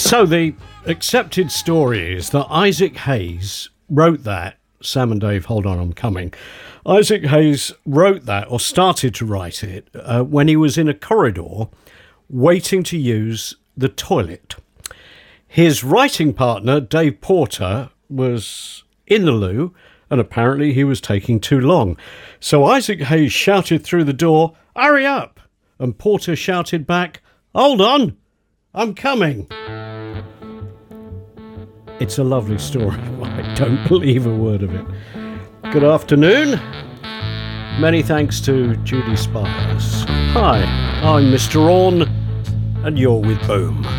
So the accepted story is that Isaac Hayes wrote that. Sam and Dave, hold on, I'm coming. Isaac Hayes wrote that, or started to write it, when he was in a corridor waiting to use the toilet. His writing partner, Dave Porter, was in the loo, and apparently he was taking too long. So Isaac Hayes shouted through the door, "Hurry up!" And Porter shouted back, "Hold on, I'm coming." It's a lovely story. I don't believe a word of it. Good afternoon. Many thanks to Judy Spires. Hi, I'm Mr. Orne, and you're with Boom.